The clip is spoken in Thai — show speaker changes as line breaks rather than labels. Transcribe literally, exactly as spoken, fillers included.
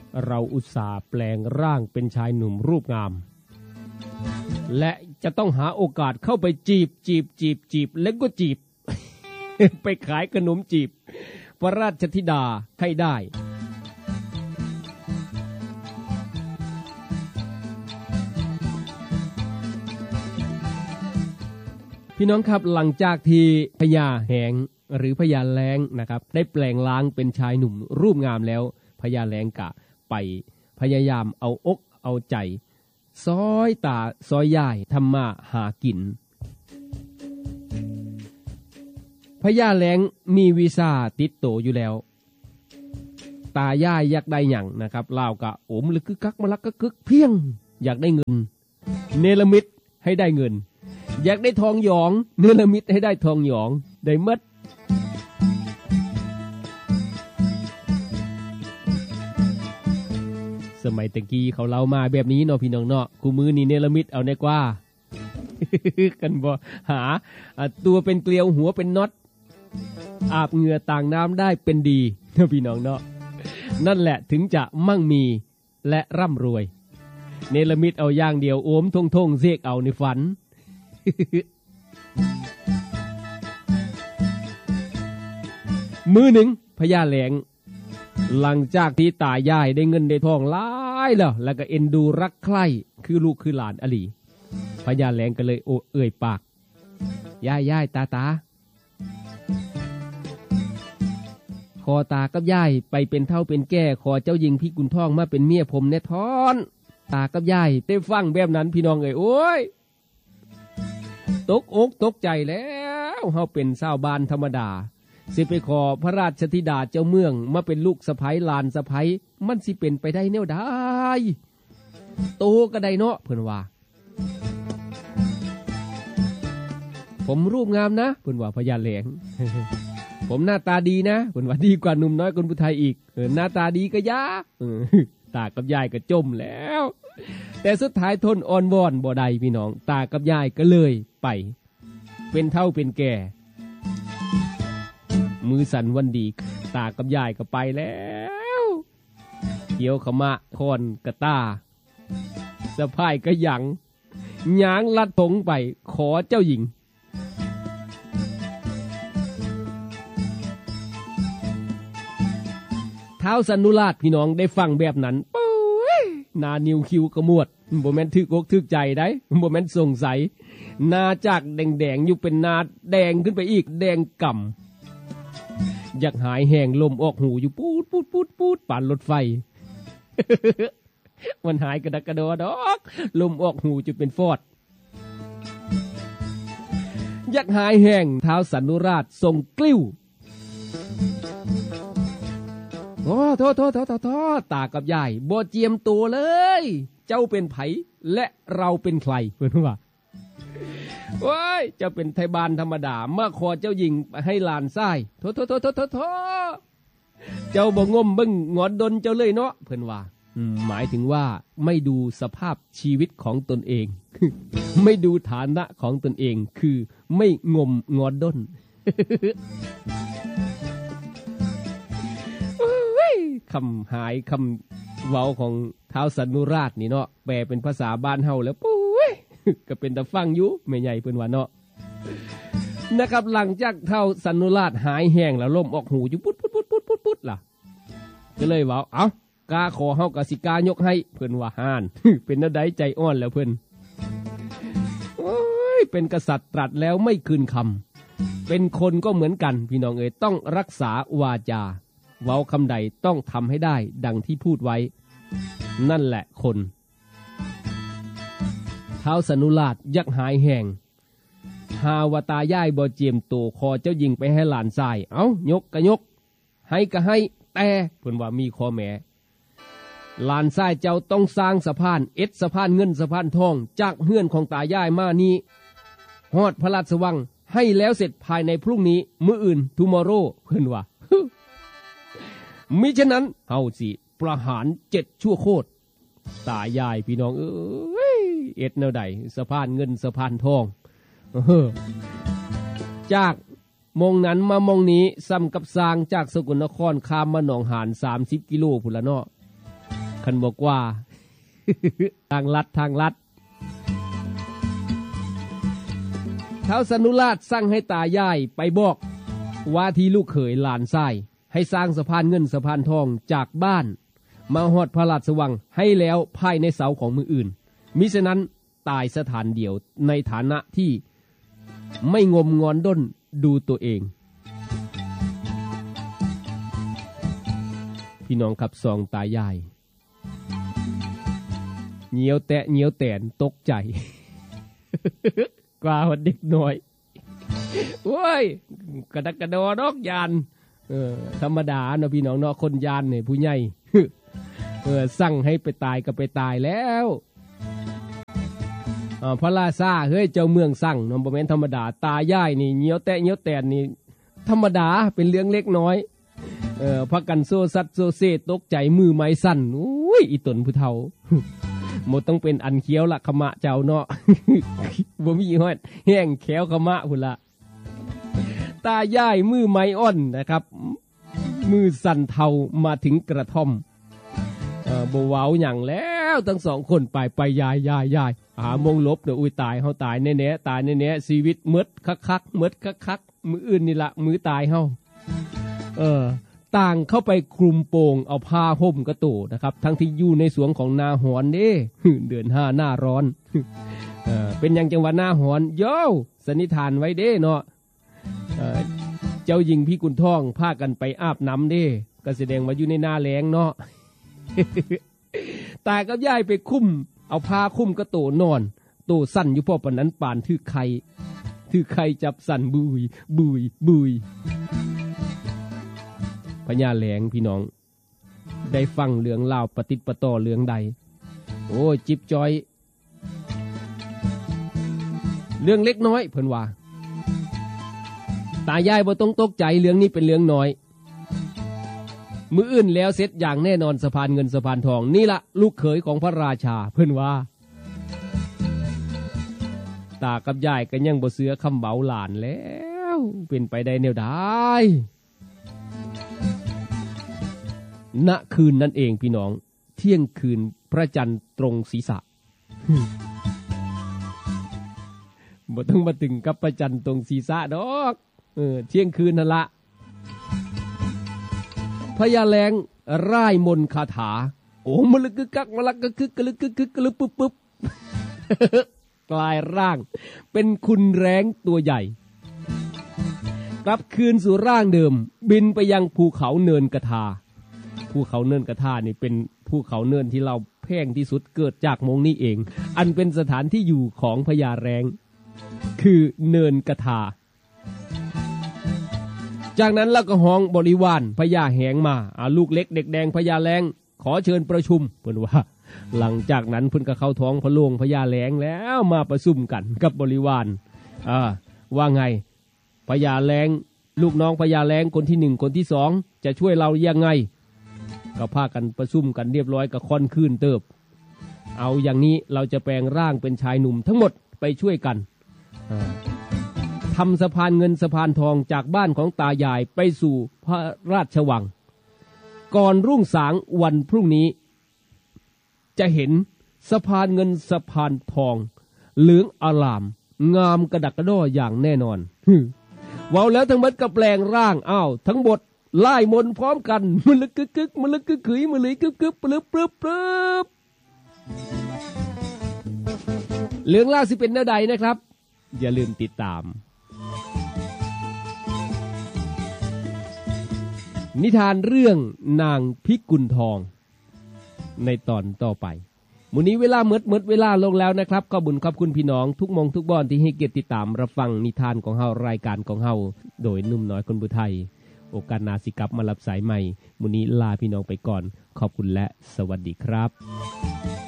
เราอุตส่าห์แปลงร่างเป็นชายหนุ่มรูปงามและจะต้องหาโอกาสเข้าไปจีบจีบจีบจีบแล้วก็จีบ ไปขายขนมจีบพระราชธิดาให้ได้พี่น้องครับหลังจากที่พญาแหงหรือพญาแล้งนะครับได้แปลงร่างเป็นชายหนุ่มรูปงามแล้วพญาแล้งกะไปพยายามเอาอกเอาใจซอยตาซอยย่ายทำมาหากินพญาแล้งมีวีซ่าติดโตอยู่แล้วตาย่ายอยากได้หยังนะครับลาวกะโอมลึกกึกกักมะลักกึกกึกเพียงอยากได้เงินเนรมิตให้ได้เงินอยากได้ทองหยองเนรมิตให้ได้ทองหยองได้หมดสมัยตะกี้เขาเล่ามาแบบนี้เนาะพี่น้องเนาะกูมือนี่เนรมิตเอาแน่กว่า กันบ่หาตัวเป็นเกลียวหัวเป็นน็อตอาบเหงื่อต่างน้ำได้เป็นดีเนาะพี่น้องเนาะนั่นแหละถึงจะมั่งมีและร่ำรวยเนรมิตเอาอย่างเดียวโอมทงทงเสกเอาในฝัน มือหนึ่งพญาแหลงหลังจากที่ตายายได้เงินได้ทองหลายแล้วแล้วก็เอ็นดูรักใคร่คือลูกคือหลานอลีพญาแหลงก็เลยโอเอ่ยปากยายยายตาตาขอตากับยายไปเป็นเท่าเป็นแก่ขอเจ้าหญิงพี่กุนทองมาเป็นเมียผมแน่ทอนตากับยายได้ฟังแบบนั้นพี่น้องเอ้ยโอ้ยตกอกตกใจแล้วเฮาเป็นชาวบ้านธรรมดาสิไปขอพระราชธิดาเจ้าเมืองมาเป็นลูกสะใภ้หลานสะใภ้มันสิเป็นไปได้แนวใดโตก็ได้เนาะเพิ่นว่าผมรูปงามนะเพิ่นว่าพญาแหลง ผมหน้าตาดีนะเพิ่นว่าดีกว่าหนุ่มน้อยคนผู้ไทยอีกเออหน้าตาดีก็ยาเออตากับยายก็จมแล้วแต่สุดท้ายทนอ่อนวอนบ่ได้พี่น้องตากับยายก็เลยไปเป็นเฒ่าเป็นแก่มือสั่นวันดีตากับยายก็ไปแล้วเกี่ยวขมะคอนกระตาสะพายก็หยังหยางลัดถงไปขอเจ้าหญิงท้าวสันนุราชพี่น้องได้ฟังแบบนั้นปุ้ยหน้านิ้วคิ้วกระมวดบ่แม่นทึกอกทึกใจได้บ่แม่นสงสัยหน้าจากแดงๆอยู่เป็นหน้าแดงขึ้นไปอีกแดงก่ำอยากหายแห้งลมออกหูอยู่ปูดปูดปูดปูดป่านรถไฟ มันหายกระดักกระดอดอกลมออกหูจะเป็นฟอดอยากหายแห้งท้าวสันนุราชทรงกลิ้วโอ้โทษโทษโทษโทษตากับยายบ่เจียมตัวเลยเจ้าเป็นไผและเราเป็นใครเพื่อนว่าโอ้ยเจ้าเป็นไทบานธรรมดาเมื่อขอเจ้าหญิงให้หลานซ้ายโทษโทษโทษโทษโทษเจ้าบ่งมเบิ่งงอนดนเจ้าเลยเนาะเพิ่นว่าหมายถึงว่าไม่ดูสภาพชีวิตของตนเอง ไม่ดูฐานะของตนเองคือไม่งมงอนดน คำหายคำเว้าของท้าวสันนุราชนี่เนาะแปลเป็นภาษาบ้านเฮาแล้วปุ้ยก็เป็นตาฟังอยู่แม่ใหญ่เพิ่นว่าเนาะนะครับหลังจากท้าวสันนุราชหายแห้งแล้วลมออกหูอยู่ปุ๊ดปุ๊ดปุ๊ดปุ๊ดปุ๊ดปุ๊ดล่ะก็เลยว่าเอ้ากาขอเฮาก็สิกายกให้เพิ่นว่าห่าน เป็นแนวใดใจอ่อนแล้วเพิ่นโอ้ยเป็นกษัตริย์ตรัสแล้วไม่คืนคำเป็นคนก็เหมือนกันพี่น้องเอ๋ยต้องรักษาวาจาเว้าคำใดต้องทำให้ได้ดังที่พูดไว้นั่นแหละคนท้าวสันนุราชยักหายแห้งหาวตาย่ายบ่เจียมโตขอเจ้าหญิงไปให้หลานชายเอ้ายกก็ยกให้ก็ให้แต่เพิ่นว่ามีข้อแม้หลานชายเจ้าต้องสร้างสะพานเอ็ดสะพานเงินสะพานทองจากเฮือนของตาย่ายมานี้ฮอดพระราชวังให้แล้วเสร็จภายในพรุ่งนี้มื้ออื่น tomorrow เพิ่นว่า มิฉะนั้นเฮาสิประหารเจ็ดชั่วโคตรตายายพี่น้องเอ้ยเอ็ดแนวใดสะพานเงินสะพานทองจากมองนั้นมามองนี้ซ้ำกับสร้างจากสกลนครข้ามมาหนองหานสามสิบกิโลพุ่นละเนาะคันบอกว่า ทางลัดทางลัดท้าวสนุราชสั่งให้ตายายไปบอกว่าที่ลูกเขยหลานชายให้สร้างสะพานเงินสะพานทองจากบ้านมาฮอดพระราชวังให้แล้วภายในเสาของมืออื่นมิฉะนั้นตายสถานเดียวในฐานะที่ไม่งมงอนด้นดูตัวเองพี่น้องครับสองตายายเหนียวแตะเหนียวแตนตกใจ กว่าเด็กน้อยโอ้ยกระดักกระดอดอกยานเออธรรมดาเนาะพี่น้องเนาะคนยานเนี่ยผู้ใหญ่ เออสั่งให้ไปตายก็ไปตายแล้วอ่าพระราชาเฮ้ยเจ้าเมืองสั่งเนาะบ่แม่นธรรมดาตายายนี่เหนียวแตะเหนียวแตนนี่ธรรมดาเป็นเรื่องเล็กน้อยเออพักกันโซซัดโซเซตกใจมือไม้สั่นอุ้ยอีตนผู้เฒ่า หมดต้องเป็นอันเคี้ยวละขมะเจ้าเนาะ บ่มีฮอดแห้งแขวขมะพุ่นละตายายมือไม้อ่อนนะครับมือสั่นเทามาถึงกระท่อมเอ่อบ่เว้าหยังแล้วทั้งสองคนไปไปยายยายยายหามงลบเด้ออุ้ยตายเฮาตายแน่ๆตายแน่ๆชีวิตหมดคักๆหมดคักๆมื้ออื่นนี่ละมื้อตายเฮาเออต่างเข้าไปคลุมโปงเอาผ้าห่มกระโตนะครับทั้งที่อยู่ในสวงของนาหอนเด้เดือนห้าหน้าร้อนเออเป็นอย่างจังหวัดหน้าหอนโย่สันนิษฐานไว้เด้เนาะเออเจ้าหญิงพี่กุนท่องพากันไปอาบน้ำเด้ก็แสดงว่าอยู่ในหน้าแล้งเนาะ ตายกับยายไปคุ้มเอาผ้าคุ้มกระโตนอนโตสั่นอยู่พอปานนั้นป่านถือไข่ถือไข่จับสั่นบุยบุยบุยพญาแหลงพี่น้องได้ฟังเรื่องเล่าปฏิปต่อเรื่องใดโอ้จิบจอยเรื่องเล็กน้อยเพิ่นว่าตายายบ่ต้องตกใจเรื่องนี้เป็นเรื่องน้อยมื้ออื่นแล้วเสร็จอย่างแน่นอนสะพานเงินสะพานทองนี่ละลูกเขยของพระราชาเพิ่นว่าตากับยายก็ยังบ่เสือคำเบาหลานแล้วเป็นไปได้แนวใดณคืนนั้นเองพี่น้องเที่ยงคืนพระจันทร์ตรงศีรษะ บ่ต้องมาถึงกับพระจันทร์ตรงศีรษะดอกเออเที่ยงคืนนั่นละพญาแหลงร่ายมนต์คาถาโอ้มะลึกกึกกักมะลักกึกกึกกะลึกกึกกึกกะลึกปึ๊บปึ๊บ กลายร่างเป็นคุณแร้งตัวใหญ่กลับคืนสู่ร่างเดิมบินไปยังภูเขาเนินกระทาภูเขาเนินกระทานี่เป็นภูเขาเนินที่เราแพงที่สุดเกิดจากมงนี้เองอันเป็นสถานที่อยู่ของพญาแร้งคือเนินกระทาจากนั้นแล้วก็ห้องบริวารพญาแหงมาอาลูกเล็กเด็กแดงพญาแร้งขอเชิญประชุมเพิ่นว่าหลังจากนั้นเพิ่นก็เข้าท้องพระโลงพญาแร้งแล้วมาประชุมกันกับบริวารอ่าว่าไงพญาแร้งลูกน้องพญาแร้งคนที่หนึ่งคนที่สองจะช่วยเรายังไงก็พากันประชุมกันเรียบร้อยกับค่อนคืนเติบเอาอย่างนี้เราจะแปลงร่างเป็นชายหนุ่มทั้งหมดไปช่วยกันทำสะพานเงินสะพานทองจากบ้านของตายายไปสู่พระราชวังก่อนรุ่งสางวันพรุ่งนี้จะเห็นสะพานเงินสะพานทองเหลืองอลามงามกระดักกระดออย่างแน่นอนเว้าแล้วทั้งหมดก็แปลงร่างอ้าวทั้งหมดไล่มนต์พร้อมกันมันลึกกึกกึกมันลึกกึกขึยมันเลยกึกกึกปลึบปลึบปลึบเรื่องล่าสิเป็นแนวใดนะครับอย่าลืมติดตามนิทานเรื่องนางพิกุลทองในตอนต่อไปมื้อนี้เวลาเมดเมดเวลาลงแล้วนะครับขอบุญขอบคุณพี่น้องทุกมองทุกบอนที่ให้เกียรติติดตามรับฟังนิทานของเฮารายการของเฮาโดยหนุ่มน้อยคนผู้ไทยโอกาสหน้าสิกลับมารับสายใหม่มื้อนี้ลาพี่น้องไปก่อนขอบคุณและสวัสดีครับ